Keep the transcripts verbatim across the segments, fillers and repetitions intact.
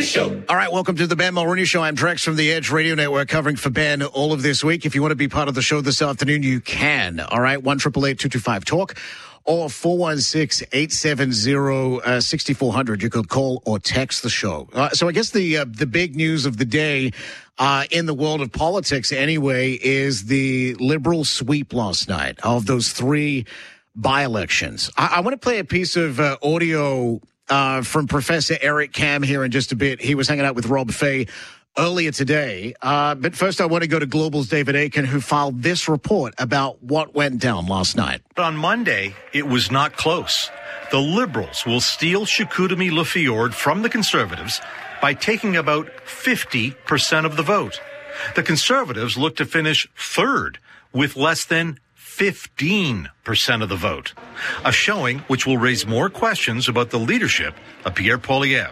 Show. All right, welcome to the Ben Mulroney Show. I'm Drex from the Edge Radio Network, covering for Ben all of this week. If you want to be part of the show this afternoon, you can. All right, one eight eight eight, two two five, talk or four one six, eight seven zero, six four zero zero. You could call or text the show. Uh, so I guess the uh, the big news of the day uh, in the world of politics anyway is the Liberal sweep last night of those three by-elections. I, I want to play a piece of uh, audio Uh, from Professor Eric Kam here in just a bit. He was hanging out with Rob Fay earlier today. Uh, but first, I want to go to Global's David Akin, who filed this report about what went down last night. On Monday, it was not close. The Liberals will steal Chicoutimi-Lafiorde from the Conservatives by taking about fifty percent of the vote. The Conservatives look to finish third with less than fifteen percent of the vote, a showing which will raise more questions about the leadership of Pierre Poilievre.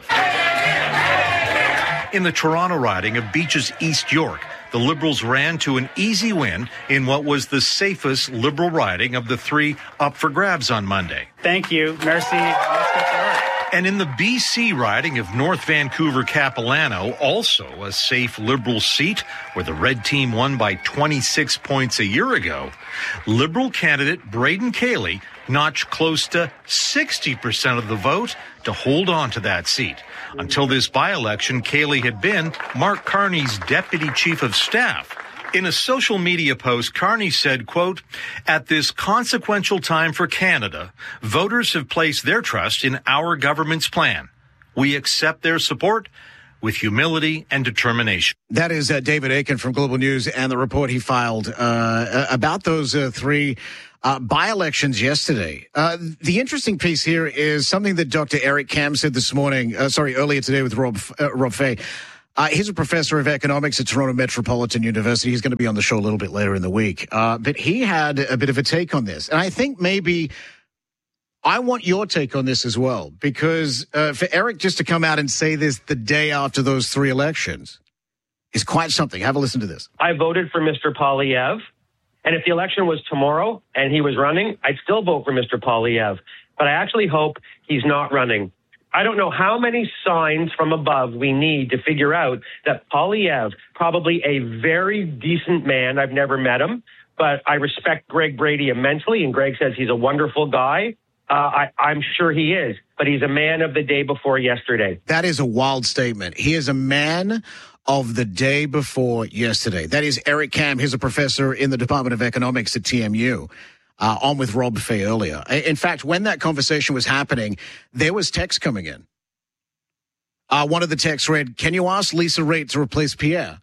In the Toronto riding of Beaches East York, the Liberals ran to an easy win in what was the safest Liberal riding of the three up for grabs on Monday. Thank you. Merci. And in the B C riding of North Vancouver-Capilano, also a safe Liberal seat where the red team won by twenty-six points a year ago, Liberal candidate Braden Cayley notched close to sixty percent of the vote to hold on to that seat. Until this by-election, Cayley had been Mark Carney's deputy chief of staff. In a social media post, Carney said, quote, "At this consequential time for Canada, voters have placed their trust in our government's plan. We accept their support with humility and determination." That is uh, David Akin from Global News and the report he filed uh, about those uh, three uh, by-elections yesterday. Uh, the interesting piece here is something that Doctor Eric Kam said this morning, uh, sorry, earlier today with Rob, uh, Rob Fay. Uh, he's a professor of economics at Toronto Metropolitan University. He's going to be on the show a little bit later in the week. Uh, but he had a bit of a take on this. And I think maybe I want your take on this as well, because uh, for Eric just to come out and say this the day after those three elections is quite something. Have a listen to this. I voted for Mister Poilievre. And if the election was tomorrow and he was running, I'd still vote for Mister Poilievre. But I actually hope he's not running. I don't know how many signs from above we need to figure out that Poilievre, probably a very decent man, I've never met him, but I respect Greg Brady immensely, and Greg says he's a wonderful guy. Uh, I, I'm sure he is, but he's a man of the day before yesterday. That is a wild statement. He is a man of the day before yesterday. That is Eric Kam. He's a professor in the Department of Economics at T M U. Uh, on with Rob Fay earlier. In fact, when that conversation was happening, there was text coming in. Uh, one of the texts read, "Can you ask Lisa Raitt to replace Pierre?"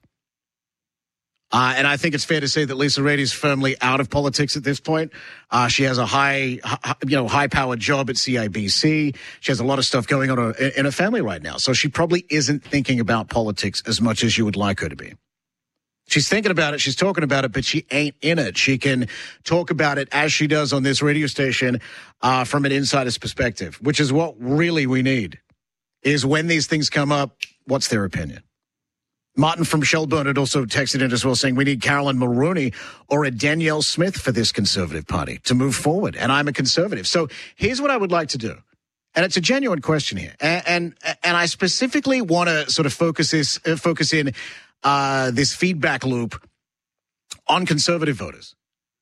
Uh, and I think it's fair to say that Lisa Raitt is firmly out of politics at this point. Uh, she has a high, high you know, high-powered job at C I B C. She has a lot of stuff going on in her family right now. So she probably isn't thinking about politics as much as you would like her to be. She's thinking about it, she's talking about it, but she ain't in it. She can talk about it as she does on this radio station uh, from an insider's perspective, which is what really we need, is when these things come up, what's their opinion? Martin from Shelburne had also texted in as well saying we need Carolyn Mulroney or a Danielle Smith for this Conservative Party to move forward, and I'm a Conservative. So here's what I would like to do, and it's a genuine question here, and and, and I specifically want to sort of focus this, uh, focus in Uh, this feedback loop on conservative voters.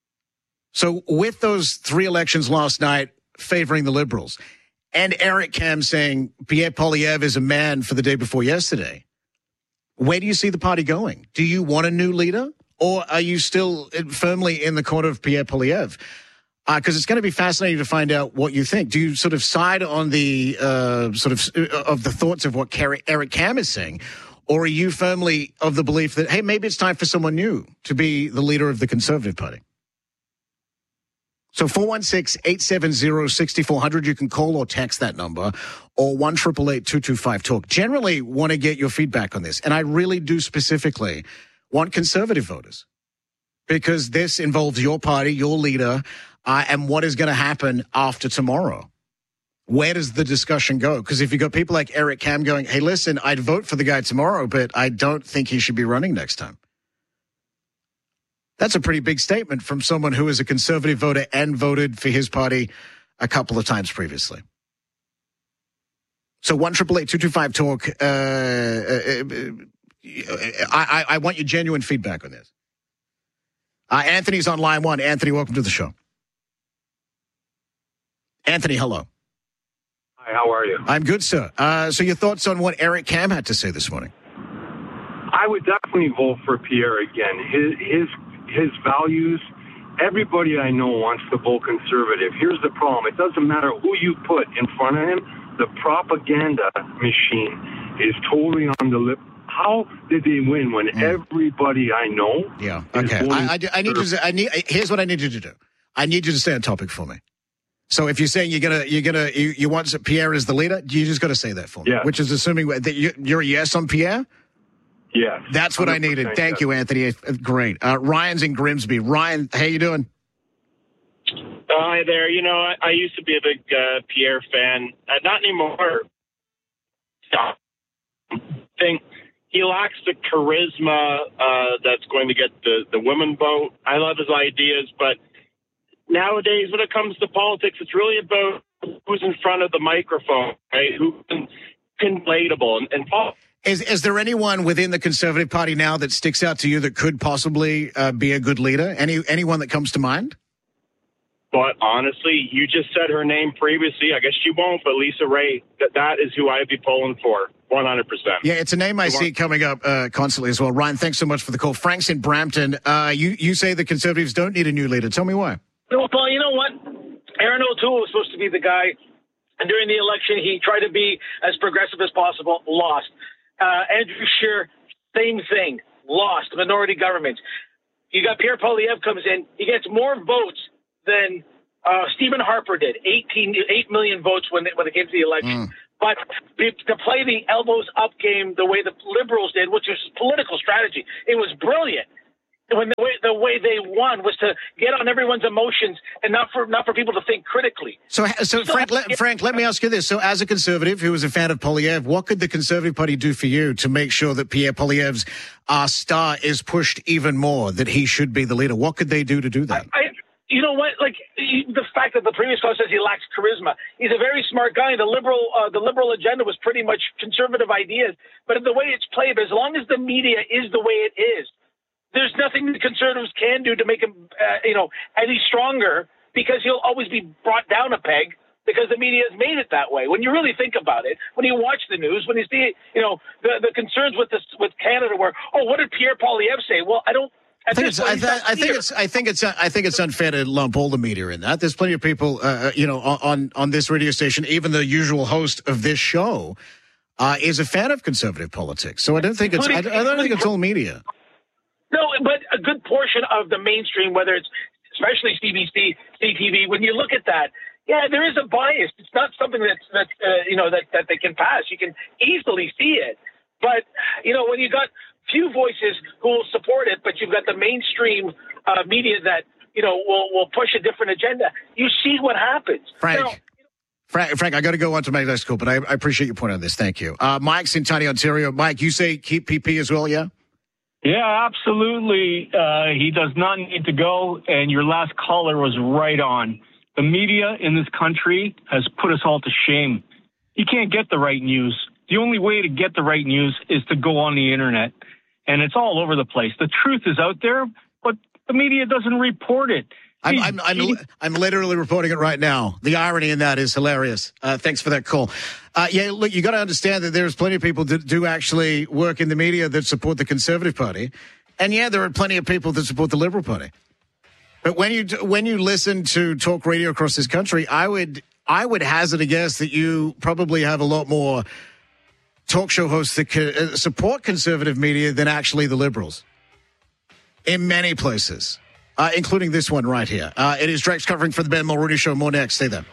So with those three elections last night favoring the Liberals and Eric Kam saying Pierre Poilievre is a man for the day before yesterday, where do you see the party going? Do you want a new leader, or are you still firmly in the corner of Pierre Poilievre? Because uh, it's going to be fascinating to find out what you think. Do you sort of side on the uh, sort of uh, of the thoughts of what Eric Kam is saying? Or are you firmly of the belief that, hey, maybe it's time for someone new to be the leader of the Conservative Party? So four one six, eight seven zero, six four zero zero, you can call or text that number, or one eight eight eight, two two five, talk. Generally want to get your feedback on this, and I really do specifically want Conservative voters, because this involves your party, your leader, uh, and what is going to happen after tomorrow. Where does the discussion go? Because if you've got people like Eric Kam going, hey, listen, I'd vote for the guy tomorrow, but I don't think he should be running next time. That's a pretty big statement from someone who is a conservative voter and voted for his party a couple of times previously. So one triple eight two two five talk. Uh, uh, I, I I want your genuine feedback on this. Uh, Anthony's on line one. Anthony, welcome to the show. Anthony, hello. Hi, how are you? I'm good, sir. Uh, so your thoughts on what Eric Kam had to say this morning? I would definitely vote for Pierre again. His his his values. Everybody I know wants to vote conservative. Here's the problem. It doesn't matter who you put in front of him. The propaganda machine is totally on the lip. How did they win when mm. everybody I know? Yeah. Okay. I, I, I need you to. I need. Here's what I need you to do. I need you to stay on topic for me. So if you're saying you're gonna, you're gonna, you, you want Pierre as the leader, you just got to say that for me. Yeah. Which is assuming that you, you're a yes on Pierre. Yes. That's what I needed. Thank yes. you, Anthony. Great. Uh, Ryan's in Grimsby. Ryan, how you doing? Hi there. You know, I, I used to be a big uh, Pierre fan. Uh, not anymore. I think he lacks the charisma uh, that's going to get the, the women vote. I love his ideas, but nowadays when it comes to politics, it's really about who's in front of the microphone, right? Who can, can relatable. And, and Is is there anyone within the Conservative Party now that sticks out to you that could possibly uh, be a good leader? Any anyone that comes to mind? But honestly, you just said her name previously. I guess she won't, but Lisa Ray, that, that is who I'd be pulling for, one hundred percent. Yeah, it's a name I see coming up uh, constantly as well. Ryan, thanks so much for the call. Frank's in Brampton. Uh, you, you say the Conservatives don't need a new leader. Tell me why. No, Paul, you know what? Aaron O'Toole was supposed to be the guy, and during the election, he tried to be as progressive as possible, lost. Uh, Andrew Scheer, same thing, lost, minority government. You got Pierre Poilievre comes in, he gets more votes than uh, Stephen Harper did, eighteen, eight million votes when it, when it came to the election. Mm. But to play the elbows up game the way the Liberals did, which was political strategy, it was brilliant. When the way the way they won was to get on everyone's emotions and not for not for people to think critically. So, so Frank, let, Frank, let me ask you this: so, as a Conservative who was a fan of Poilievre, what could the Conservative Party do for you to make sure that Pierre Poilievre's uh, star is pushed even more? That he should be the leader. What could they do to do that? I, I, you know what? Like the fact that the previous caller says he lacks charisma. He's a very smart guy. The liberal uh, the liberal agenda was pretty much conservative ideas, but the way it's played, as long as the media is the way it is, there's nothing the Conservatives can do to make him, uh, you know, any stronger, because he'll always be brought down a peg because the media has made it that way. When you really think about it, when you watch the news, when you see, you know, the, the concerns with this, with Canada, where, oh, what did Pierre Poilievre say? Well, I don't. I think, it's, I, th- I think it's. I think it's. I think it's unfair to lump all the media in that. There's plenty of people, uh, you know, on on this radio station. Even the usual host of this show uh, is a fan of conservative politics. So I don't think it's. I, I don't think it's all media. No, but a good portion of the mainstream, whether it's especially C B C, C T V, when you look at that, yeah, there is a bias. It's not something that's that's uh, you know that that they can pass. You can easily see it, but you know when you got few voices who will support it, but you've got the mainstream uh, media that, you know, will will push a different agenda. You see what happens. Frank, now, Frank, Frank, I got to go on to my next call, but I, I appreciate your point on this. Thank you. Uh, Mike's in Tiny, Ontario. Mike, you say keep P P as well, yeah? Yeah, absolutely. Uh, he does not need to go, and your last caller was right on. The media in this country has put us all to shame. You can't get the right news. The only way to get the right news is to go on the internet. And it's all over the place. The truth is out there, but the media doesn't report it. I'm, I'm, I'm, I'm literally reporting it right now. The irony in that is hilarious. Uh, thanks for that call. Uh, yeah, look, you got to understand that there's plenty of people that do actually work in the media that support the Conservative Party. And yeah, there are plenty of people that support the Liberal Party. But when you, when you listen to talk radio across this country, I would, I would hazard a guess that you probably have a lot more talk show hosts that co- support conservative media than actually the Liberals in many places, uh, including this one right here. Uh, it is Drex covering for the Ben Mulrooney Show. More next. Stay there.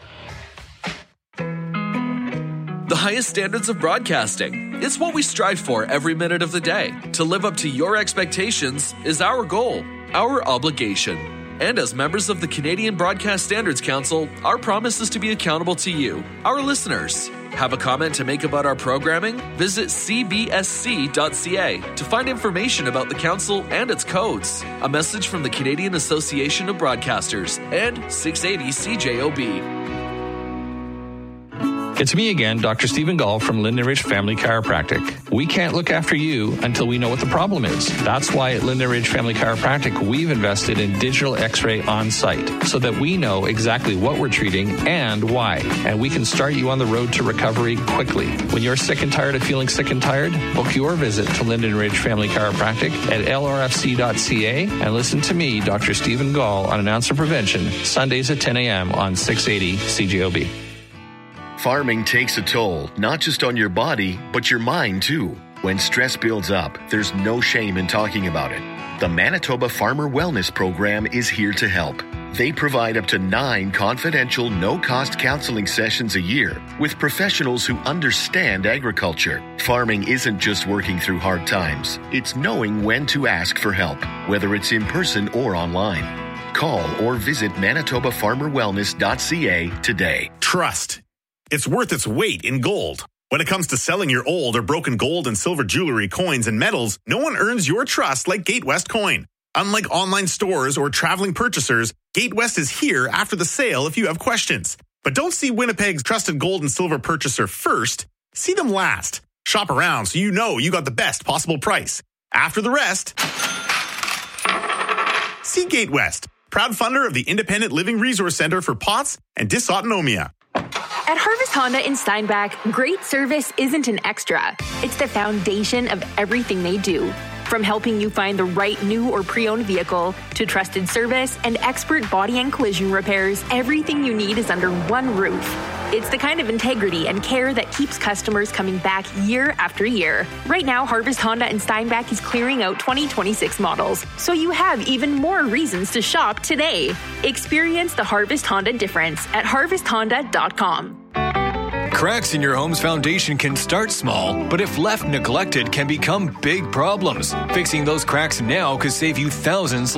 The highest standards of broadcasting. It's what we strive for every minute of the day. To live up to your expectations is our goal, our obligation. And as members of the Canadian Broadcast Standards Council, our promise is to be accountable to you, our listeners. Have a comment to make about our programming? Visit c b s c dot c a to find information about the council and its codes. A message from the Canadian Association of Broadcasters and six eighty C J O B. It's me again, Doctor Stephen Gall from Linden Ridge Family Chiropractic. We can't look after you until we know what the problem is. That's why at Linden Ridge Family Chiropractic, we've invested in digital x-ray on site so that we know exactly what we're treating and why. And we can start you on the road to recovery quickly. When you're sick and tired of feeling sick and tired, book your visit to Linden Ridge Family Chiropractic at L R F C dot C A and listen to me, Doctor Stephen Gall, on An Ounce of Prevention, Sundays at ten a.m. on six eighty C J O B. Farming takes a toll, not just on your body, but your mind too. When stress builds up, there's no shame in talking about it. The Manitoba Farmer Wellness Program is here to help. They provide up to nine confidential, no-cost counseling sessions a year with professionals who understand agriculture. Farming isn't just working through hard times. It's knowing when to ask for help, whether it's in person or online. Call or visit manitoba farmer wellness dot c a today. Trust. It's worth its weight in gold. When it comes to selling your old or broken gold and silver jewelry, coins, and metals, no one earns your trust like GateWest Coin. Unlike online stores or traveling purchasers, GateWest is here after the sale if you have questions. But don't see Winnipeg's trusted gold and silver purchaser first. See them last. Shop around so you know you got the best possible price. After the rest, see GateWest, proud funder of the Independent Living Resource Center for P O T S and Dysautonomia. At Harvest Honda in Steinbach, great service isn't an extra. It's the foundation of everything they do. From helping you find the right new or pre-owned vehicle to trusted service and expert body and collision repairs, everything you need is under one roof. It's the kind of integrity and care that keeps customers coming back year after year. Right now, Harvest Honda in Steinbach is clearing out twenty twenty-six models, so you have even more reasons to shop today. Experience the Harvest Honda difference at harvest honda dot com. Cracks in your home's foundation can start small, but if left neglected can become big problems. Fixing those cracks now could save you thousands